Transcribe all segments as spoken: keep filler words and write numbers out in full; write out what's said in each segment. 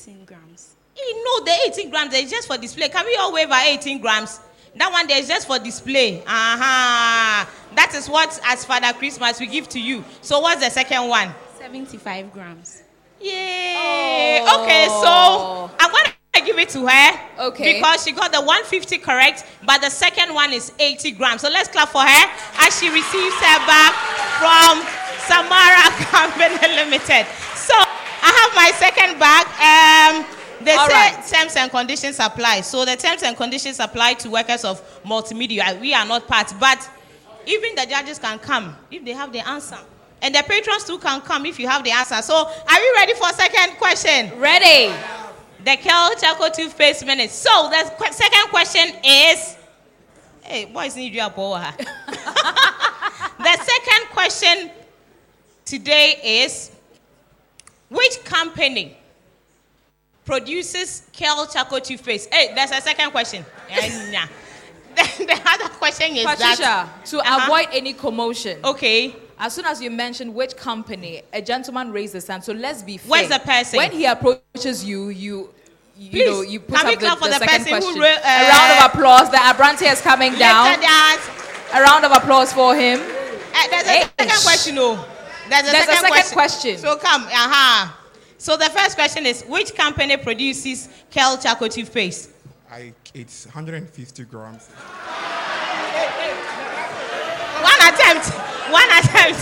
eighteen grams. You know, the eighteen grams is just for display. Can we all wave our eighteen grams? That one there is just for display. Uh-huh. That is what, as Father Christmas, we give to you. So what's the second one? seventy-five grams. Yay. Oh. Okay, so I'm going to give it to her. Okay. Because she got the one hundred fifty correct, but the second one is eighty grams. So let's clap for her as she receives her bag from Samara Company Limited. So I have my second bag. Um, they All say right. terms and conditions apply. So the terms and conditions apply to workers of multimedia. We are not part, but even the judges can come if they have the answer. And the patrons too can come if you have the answer. So are you ready for second question? Ready. The Kel Charcoal Toothpaste minute. So the qu- second question is, hey, boys need you up over her. The second question today is, which company produces Kel Charcoal Toothpaste? Hey, that's a second question. Eh, nah. the, the other question is Patricia, that, to Uh-huh. avoid any commotion, okay, as soon as you mention which company, a gentleman raised his hand. So let's be fair. Where's the person? When he approaches you, you, you Please, know, you put can we up the, clap for the the second person who question. re- uh, a round of applause. The Abrante is coming down. Later that, A round of applause for him. uh, there's a Hey, second sh- question, oh. There's a There's second, a second question. question. So come, aha. Uh-huh. So the first question is, which company produces Kel Charcoal Toothpaste? I, it's one hundred fifty grams. One attempt. One attempt.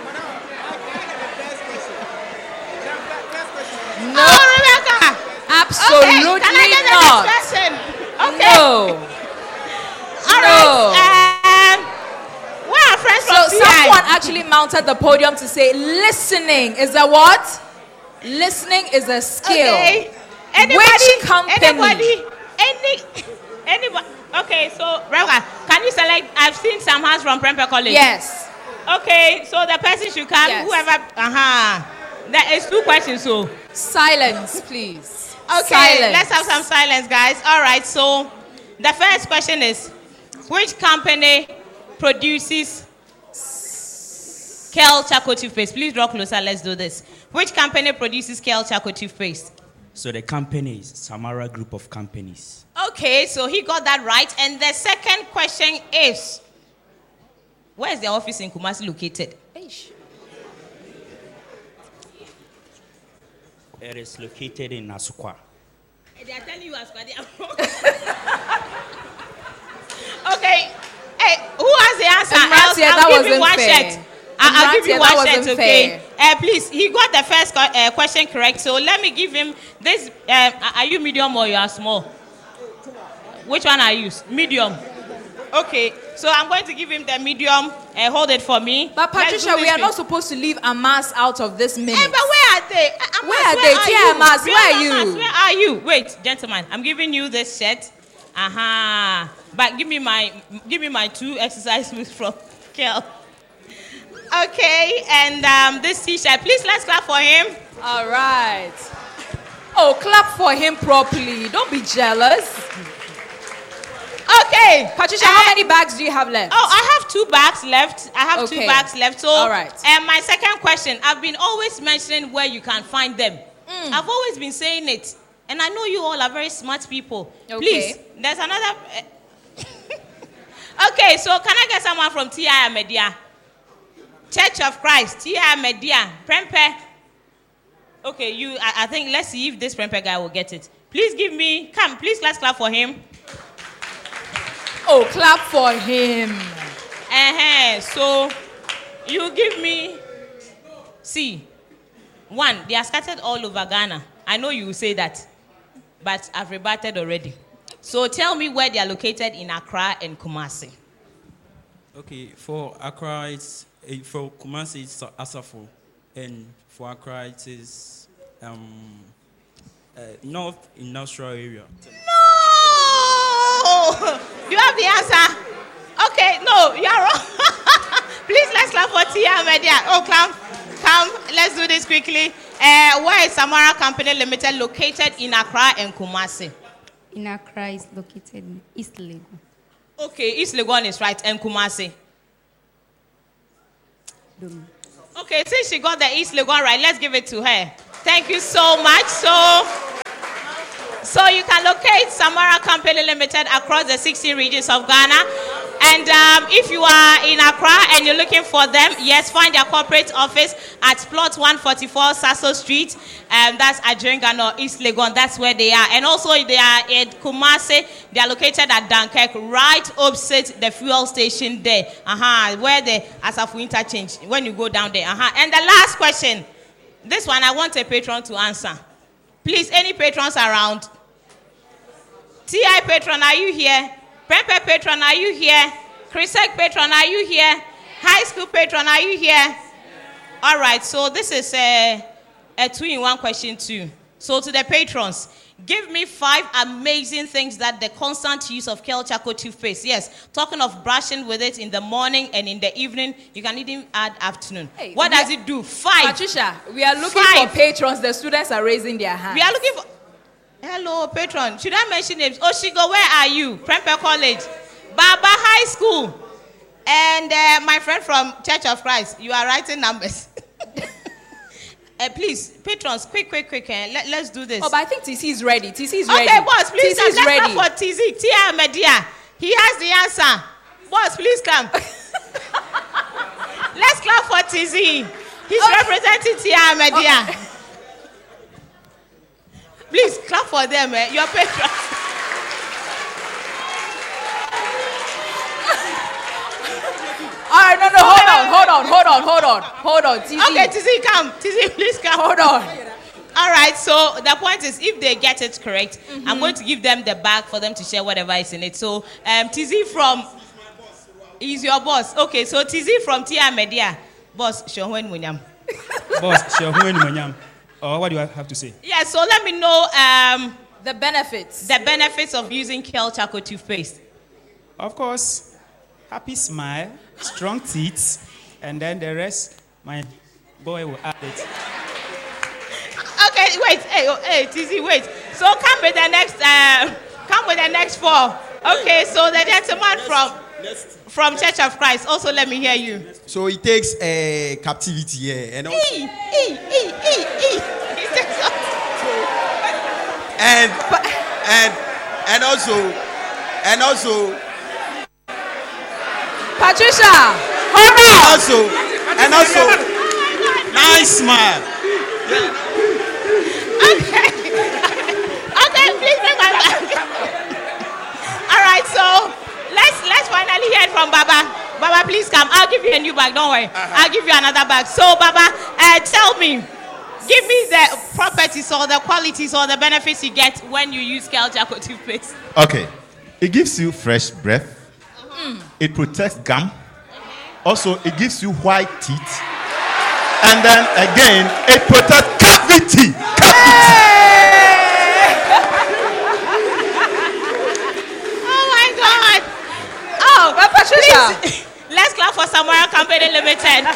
No, Oh, Rebecca. absolutely Okay, can I get the not. next question? Okay. No. All No. right. Um, where are friends So from T I? someone actually mounted the podium to say, listening is a what? Listening is a skill. Okay. Anybody? Which company? Anybody? Any? Anybody? Okay. So Rebecca, can you select? I've seen some hands from Prempeh College. Yes. Okay. So the person should come. Yes. Whoever. Uh huh. There is two questions. So. Silence, please. Okay, Silence. let's have some silence, guys. All right, so the first question is, which company produces Kel Charcoal Toothpaste? Please draw closer, let's do this. Which company produces Kel Charcoal Toothpaste? So the company is Samara Group of Companies. Okay, so he got that right. And the second question is, where is the office in Kumasi located? Eish. It is located in Asukwa. They are telling you Asukwa. Okay, hey, who has the answer? Else, Imrantia, I'll that give you wasn't one fair. shirt. I- I'll give you Imrantia, one that shirt, wasn't okay? fair. Uh, please, he got the first co- uh, question correct, so let me give him this. Um, are you medium or you are small? Which one are you? Medium. Okay, so I'm going to give him the medium. Uh, hold it for me. But Let's Patricia, do we this are not with- supposed to leave a mass out of this minute. Eh, but where are they? Uh, Amas, Where are they? Tia you? Amas, where are Amas, you? Where are you? Wait, gentlemen, I'm giving you this shirt. Aha. Uh-huh. But give me my give me my two exercise moves from Kel. Okay, and um, this t-shirt. Please let's clap for him. All right. Oh, clap for him properly. Don't be jealous. Okay. Patricia, Uh, how many bags do you have left? Oh, I have two bags left. I have two Okay. bags left. So, All right. And my second question, I've been always mentioning where you can find them. I've always been saying it, and I know you all are very smart people. Okay. Please, there's another. Uh, okay, so can I get someone from T I Media? Church of Christ, T I Media, Prempeh. Okay, you. I, I think let's see if this Prempeh guy will get it. Please give me. Come, please. Let's clap for him. Oh, clap for him. Uh-huh. So, you give me, see, one, they are scattered all over Ghana. I know you will say that, but I've rebutted already. So tell me where they are located in Accra and Kumasi. Okay, for Accra, it's, eh, for Kumasi, it's Asafo. And for Accra, it is um, uh, North Industrial Area. No! Do you have the answer? Okay, no, you are wrong. Please, let's clap for T I Media. Oh, come, come, let's do this quickly. Uh, where is Samara Company Limited located in Accra and Kumasi? In Accra is located in East Legon. Okay, East Legon is right, and Kumasi. Dome. Okay, since she got the East Legon right, let's give it to her. Thank you so much. So, So you can locate Samara Company Limited across the sixteen regions of Ghana. And um, if you are in Accra and you're looking for them, yes, find their corporate office at plot one forty-four Sasso Street. Um, that's Adjeringan or East Legon. That's where they are. And also they are in Kumasi. They are located at Dunkirk, right opposite the fuel station there. Uh-huh, where the Asafu interchange, when you go down there. Uh-huh. And the last question, this one I want a patron to answer. Please, any patrons around? T I patron, are you here? Prempe patron, are you here? Chrisek patron, are you here? High school patron, are you here? All right, so this is a, a two-in-one question too. So to the patrons, give me five amazing things that the constant use of Kel Charcoal toothpaste. Yes, talking of brushing with it in the morning and in the evening, you can even add afternoon. Hey, what does it do? Five. Patricia, we are looking Five. for patrons. The students are raising their hands. We are looking for... Hello, patron. Should I mention names? Oshigo, where are you? Prempe College. Baba High School. And uh, my friend from Church of Christ. You are writing numbers. uh, please, patrons, quick, quick, quick. Uh, let, let's do this. Oh, but I think T C is ready. T C is ready. Okay, boss, please T C come. is Let's ready. go for T Z. Tia Media. He has the answer. Boss, please come. Let's clap for T Z. He's Okay. representing Tia Media. Okay. Please clap for them, eh? Your patrons. All right, no, no, hold on, hold on, hold on, hold on, hold on. T Z. Okay, T Z, come. T Z, please come. Hold on. All right, so the point is, if they get it correct, mm-hmm. I'm going to give them the bag for them to share whatever is in it. So, um, T Z from... He's your boss. Okay, so T Z from Tia Media. Boss, Shohwen Munyam. Boss, Shohwen Munyam. Or what do I have to say? Yeah, so let me know um, The benefits. the benefits of using Kel Charcoal toothpaste. Of course, happy smile, strong teeth, and then the rest, my boy will add it. Okay, wait, hey, oh, hey, T Z, wait. So come with the next, uh, come with the next four. Okay, so the gentleman from from Church of Christ, also let me hear you. So it takes a uh, captivity here, and also, E, E, E, E, E. He takes up- and and and also and also Patricia, hold on. also and also nice smile. Okay. Okay, please bring my back. All right, so let's let's finally hear it from Baba. Baba, please come. I'll give you a new bag. Don't worry. Uh-huh. I'll give you another bag. So, Baba, uh, tell me, give me the properties or the qualities or the benefits you get when you use Kel Charcoal toothpaste. Okay. It gives you fresh breath. Mm. It protects gum. Also, it gives you white teeth. And then again, it protects cavity. Cavity. Oh my God. Oh, But Patricia. please, let's clap for Samara Company Limited.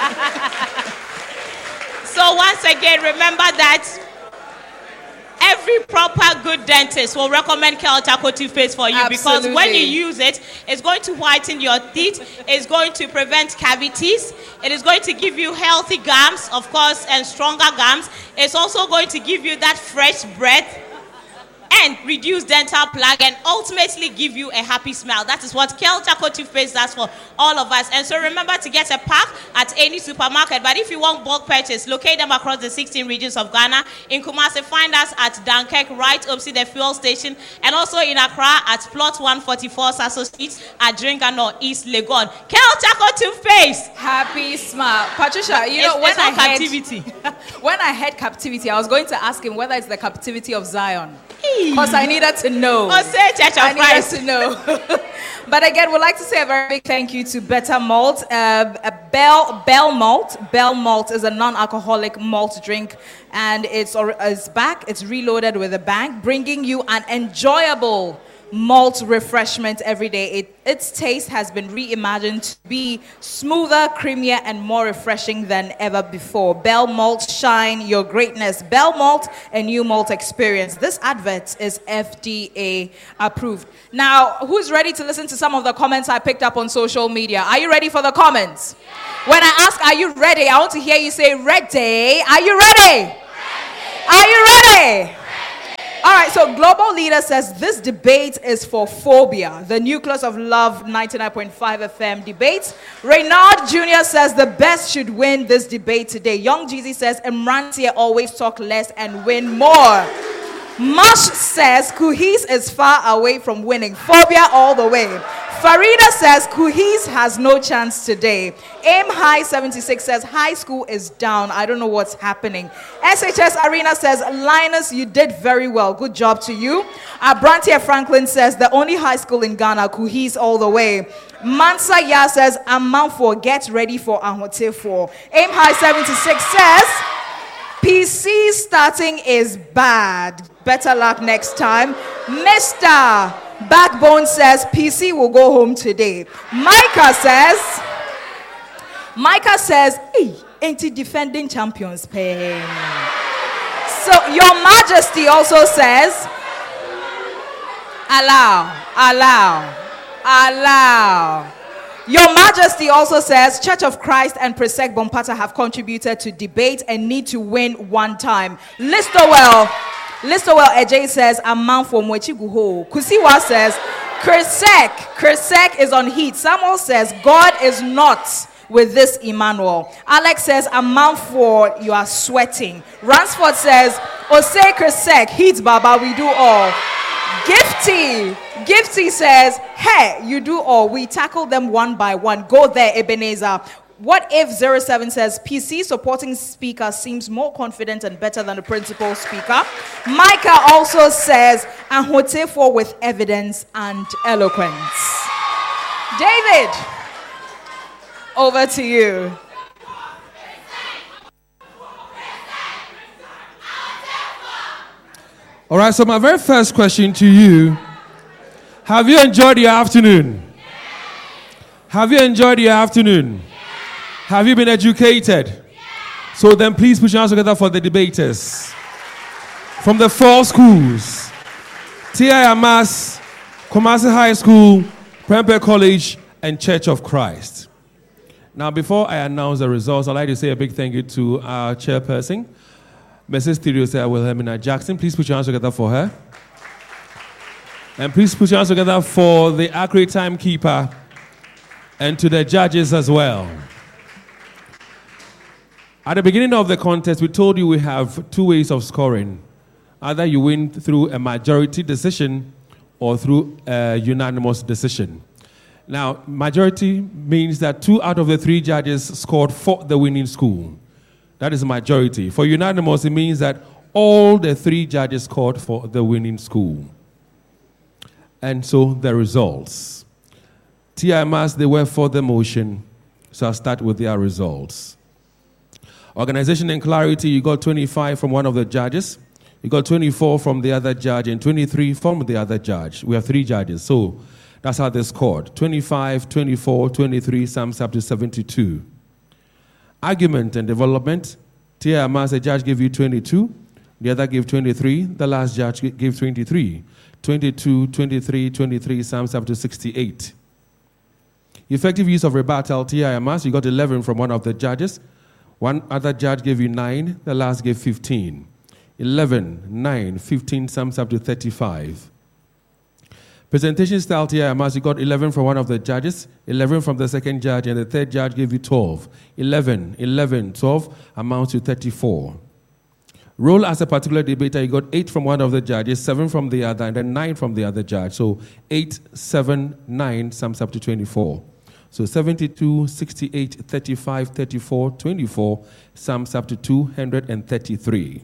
So once again, remember that every proper good dentist will recommend Kel Charcoal toothpaste for you. Absolutely. Because when you use it, it's going to whiten your teeth, it's going to prevent cavities, it is going to give you healthy gums, of course, and stronger gums. It's also going to give you that fresh breath and reduce dental plaque and ultimately give you a happy smile. That is what Kel Charcoal toothpaste does for all of us. And so remember to get a pack at any supermarket. But if you want bulk purchase, locate them across the sixteen regions of Ghana. In Kumasi, find us at Dunkirk, right opposite the fuel station. And also in Accra at plot one forty-four Sasso Street at Adjeringan or East Legon. Kel Charcoal toothpaste. Happy smile. Patricia, you It's- know, when it's I not heard captivity. when I heard captivity, I was going to ask him whether it's the captivity of Zion. Because I needed to know. Or say Church of I needed Christ. to know. But again, we'd like to say a very big thank you to Better Malt. Uh, a Bell, Bell Malt. Bell Malt is a non-alcoholic malt drink. And it's, or- it's back. It's reloaded with a bang, bringing you an enjoyable malt refreshment every day. It, its taste has been reimagined to be smoother, creamier, and more refreshing than ever before. Bell Malt, shine your greatness. Bell Malt, a new malt experience. This advert is F D A approved. Now, who's ready to listen to some of the comments I picked up on social media? Are you ready for the comments? Yes. When I ask, are you ready? I want to hear you say, ready. Are you ready? Ready. Are you ready? Ready. All right, so Global Leader says this debate is for Phobia, the nucleus of Love ninety-nine point five F M debate. Reynard Junior says the best should win this debate today. Young Jeezy says Emrantia always talk less and win more. Mush says Kuhis is far away from winning. Phobia all the way. Farida says Kuhis has no chance today. Aim High seventy-six says high school is down. I don't know what's happening. S H S Arena says Linus, you did very well. Good job to you. Abrantia Franklin says the only high school in Ghana, Kuhis all the way. Mansa Ya says Amanfo, get ready for Ahotefo. Aim High seventy-six says P C starting is bad. Better luck next time. Mister Backbone says P C will go home today. Micah says, Micah says, hey, ain't he defending champions pain? So Your Majesty also says, allow, allow, allow. Your Majesty also says Church of Christ and Presec Bompata have contributed to debate and need to win one time. Listowell, Listowell Ejay says Amman for Mwechiguho. Kusiwa says Presec, Presec is on heat. Samuel says God is not with this Emmanuel. Alex says Amman for you are sweating. Ransford says Ose Presec, heat Baba, we do all. Gifty, Gifty says, hey, you do all. We tackle them one by one. Go there, Ebenezer. What if zero seven says, P C supporting speaker seems more confident and better than the principal speaker? Micah also says, Ahotefo with evidence and eloquence. David, over to you. All right, so my very first question to you, have you enjoyed your afternoon? Have you enjoyed your afternoon? Have you been educated? So then please put your hands together for the debaters. From the four schools, T I M A S, Kumasi High School, Prempeh College, and Church of Christ. Now, before I announce the results, I'd like to say a big thank you to our chairperson, Missus Theodosia Wilhelmina Jackson. Please put your hands together for her. And please put your hands together for the accurate timekeeper and to the judges as well. At the beginning of the contest, we told you we have two ways of scoring. Either you win through a majority decision or through a unanimous decision. Now, majority means that two out of the three judges scored for the winning school. That is majority. For unanimous, it means that all the three judges scored for the winning school. And so the results. T I M A S, they were for the motion. So I'll start with their results. Organization and Clarity, you got twenty-five from one of the judges. You got twenty-four from the other judge and twenty-three from the other judge. We have three judges. So that's how they scored. twenty-five, twenty-four, twenty-three, sums up to seventy-two. Argument and Development, T I M A S, a judge gave you twenty-two. The other gave twenty-three. The last judge gave twenty-three. twenty-two, twenty-three, twenty-three, sums up to sixty-eight. Effective use of rebuttal, T I M A S, you got eleven from one of the judges. One other judge gave you nine. The last gave fifteen. eleven, nine, fifteen, sums up to thirty-five. Presentation style, T I M A S, you got eleven from one of the judges, eleven from the second judge, and the third judge gave you twelve. eleven, eleven, twelve amounts to thirty-four. Role as a particular debater, you got eight from one of the judges, seven from the other, and then nine from the other judge. So eight, seven, nine sums up to twenty-four. So seventy-two, sixty-eight, thirty-five, thirty-four, twenty-four sums up to two hundred thirty-three.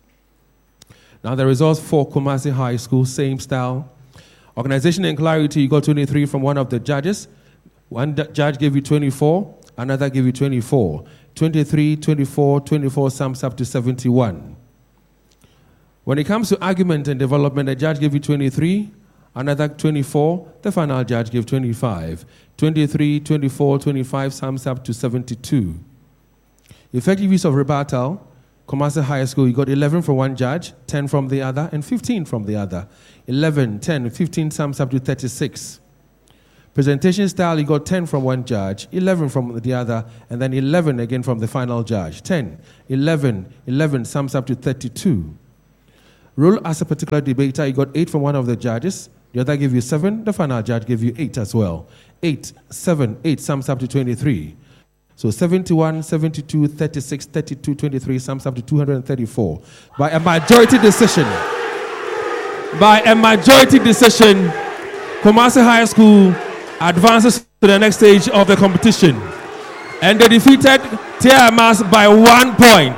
Now the results for Kumasi High School, same style. Organization and Clarity, you got twenty-three from one of the judges. One d- judge gave you twenty-four, another gave you twenty-four. twenty-three, twenty-four, twenty-four sums up to seventy-one. When it comes to Argument and Development, the judge gave you twenty-three, another twenty-four, the final judge gave twenty-five. twenty-three, twenty-four, twenty-five sums up to seventy-two. Effective use of rebuttal, Kumasi High School, you got eleven from one judge, ten from the other, and fifteen from the other. eleven, ten, fifteen sums up to thirty-six. Presentation style, you got ten from one judge, eleven from the other, and then eleven again from the final judge. ten, eleven, eleven sums up to thirty-two. Rule as a particular debater, you got eight from one of the judges. The other gave you seven. The final judge gave you eight as well. Eight, seven, eight sums up to twenty-three. So seventy-one, seventy-two, thirty-six, thirty-two, twenty-three sums up to two hundred thirty-four. By a majority decision, by a majority decision, Kumasi High School advances to the next stage of the competition. And they defeated T M S by one point.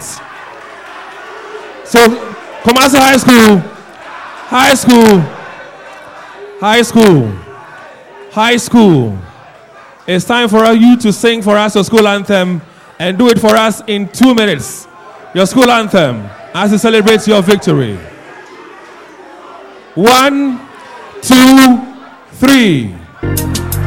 So Kumasi High School, High School, High School, High School. It's time for you to sing for us your school anthem and do it for us in two minutes. Your school anthem as you celebrate your victory. One, two, three.